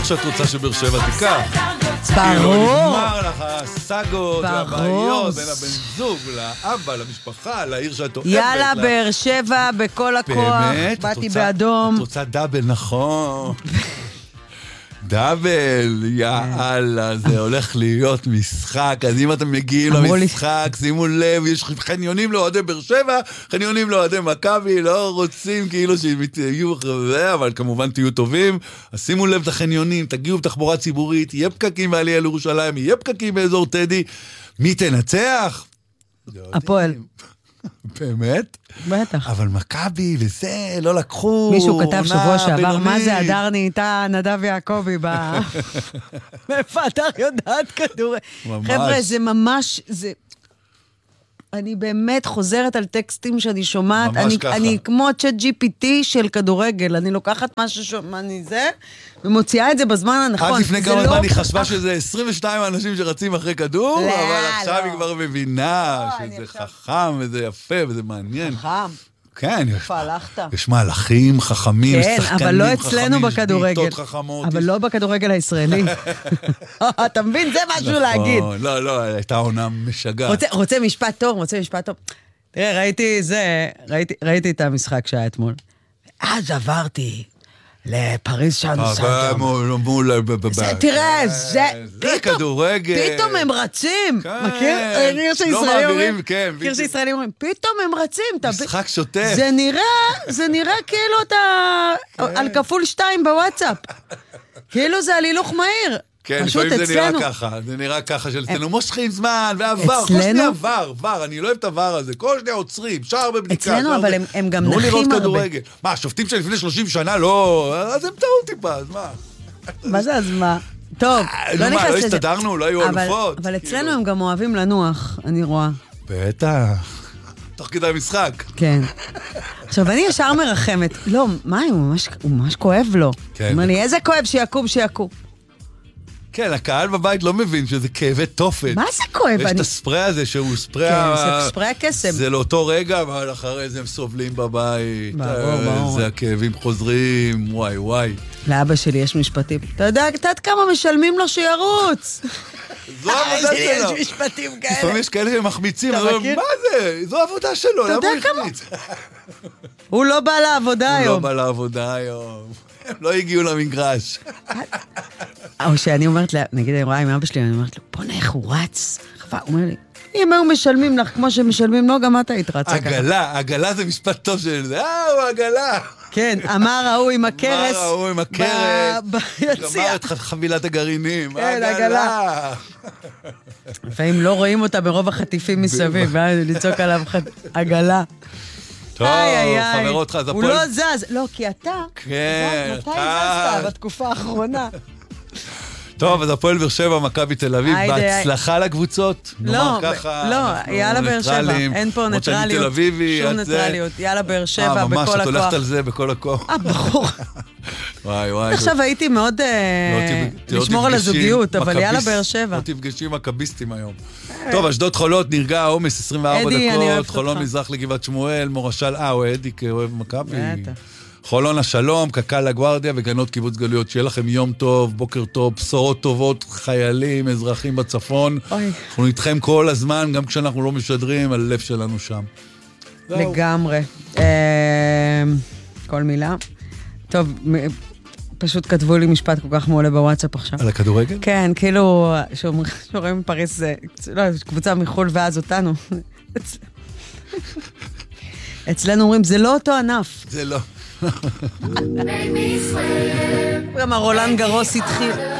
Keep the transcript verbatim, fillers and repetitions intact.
בטוח שאת רוצה שבאר שבע תיקח. ברור. נגמר לך הסגות והבעיות בין הבן זוג, לאבא, למשפחה, לעיר שאת אוהבת. יאללה, באר שבע, בכל הכוח. באתי באדום. את רוצה דאבל, נכון. דאבל, יאללה, זה הולך להיות משחק. אז אם אתם מגיעים למשחק, שימו לב, יש חניונים לאוהדי באר שבע, חניונים לאוהדי מכבי, לא רוצים כאילו שיהיו אחרי, אבל כמובן תהיו טובים. אז שימו לב את החניונים, תגיעו בתחבורה ציבורית, יהיה פקקים בעלייה לירושלים, יהיה פקקים באזור טדי. מי תנצח? הפועל. באמת? בטח. אבל מכבי וזה, לא לקחו. מישהו כתב שבוע שעבר, מה זה הדר נהייתה נדב יעקבי ב... מאיפה הדר יודעת כדור? חבר'ה, זה ממש, זה... אני באמת חוזרת על טקסטים שאני שומעת, אני, אני כמו צ'אט ג'י פי טי של כדורגל, אני לוקחת משהו שאני זה, ומוציאה את זה בזמן הנכון. עד לפני כמה זמן היא חשבה שזה עשרים ושניים אנשים שרצים אחרי כדור, אבל עכשיו היא כבר מבינה שזה חכם וזה יפה וזה מעניין. חכם. כן, איפה הלכת? יש מהלכים חכמים, כן, שחקנים אבל לא אצלנו חכמים, בכדורגל. שביטות חכמות. אבל לא בכדורגל הישראלי. אתה מבין? זה משהו להגיד. לא, לא, הייתה עונה משגעת. רוצה משפט טוב, רוצה משפט טוב. תראה, ראיתי זה, ראיתי את המשחק שהיה אתמול. אז עברתי לפריז שאנסה. תראה, זה... זה כדורגל. פתאום הם רצים. מכיר? מכיר שישראלים אומרים, פתאום הם רצים. משחק שוטף. זה נראה, זה נראה כאילו אתה על כפול שתיים בוואטסאפ. כאילו זה על הילוך מהיר. כן, לפעמים זה נראה ככה, זה נראה ככה שלצלנו מושכים זמן, ועבר, כל שנייה עבר, עבר, אני לא אוהב את עבר הזה, כל שנייה עוצרים, שער בבדיקה. אצלנו, אבל הם גם נחים הרבה. מה, השופטים שלפני שלושים שנה לא, אז הם טעו טיפה, אז מה? מה זה אז מה? טוב, לא נכנס לזה. לא הסתדרנו, לא היו אלופות. אבל אצלנו הם גם אוהבים לנוח, אני רואה. בטח. תוך כדי המשחק. כן. עכשיו, אני ישר מרחמת. לא, מה, הוא ממש כואב לו. הוא אומר לי, איזה כואב שיקום, שיקום. כן, הקהל בבית לא מבין שזה כאבי תופת. מה זה כואב? יש את הספרי הזה שהוא ספרי... כן, זה ספרי הקסם. זה לאותו רגע, אבל אחרי זה הם סובלים בבית. ברור, ברור. זה הכאבים חוזרים, וואי, וואי. לאבא שלי יש משפטים. אתה יודע, קצת כמה משלמים לו שירוץ. זו העבודה שלו. יש משפטים כאלה. לפעמים יש כאלה שמחמיצים. מה זה? זו העבודה שלו, למה הוא החמיץ? הוא לא בא לעבודה היום. הוא לא בא לעבודה היום. הם לא הגיעו למגרש. או שאני אומרת לה, נגיד, אני רואה עם אבא שלי, אני אומרת לו, בוא נלך, הוא רץ. הוא אומר לי, אם היו משלמים לך כמו שמשלמים לו, גם אתה התרצה ככה. עגלה, עגלה זה משפט טוב של זה. אה, הוא עגלה. כן, אמר ההוא עם הכרס. אמר ההוא עם הכרס. ביציע. גמר את חבילת הגרעינים. כן, עגלה. לפעמים לא רואים אותה ברוב החטיפים מסביב, ואז לצעוק עליו עגלה. טוב, חברות לך, הוא לא זז. לא, כי אתה... כן. מתי זזת בתקופה האחרונה? טוב, אז הפועל באר שבע, מכבי תל אביב, בהצלחה לקבוצות. לא, לא, יאללה באר שבע. אין פה ניטרליות. שום ניטרליות. יאללה באר שבע, בכל הכוח. ממש, את הולכת על זה בכל הכוח. אה, ברור. וואי, וואי. עכשיו הייתי מאוד לשמור על הזוגיות, אבל יאללה באר שבע. לא תפגשי מכביסטים היום. טוב, אשדוד חולות, נרגע העומס עשרים וארבע דקות, חולון מזרח לגבעת שמואל, מורשל, אה, הוא אדי כאוהב מכבי. חולון השלום, קק"ל לגוארדיה וגנות קיבוץ גלויות. שיהיה לכם יום טוב, בוקר טוב, בשורות טובות, חיילים, אזרחים בצפון. אנחנו איתכם כל הזמן, גם כשאנחנו לא משדרים, הלב שלנו שם. לגמרי. כל מילה. טוב, פשוט כתבו לי משפט כל כך מעולה בוואטסאפ עכשיו. על הכדורגל? כן, כאילו, שאומרים פריס, לא, קבוצה מחול ואז אותנו. אצלנו אומרים, זה לא אותו ענף. זה לא. גם הרולנד גרוס התחיל.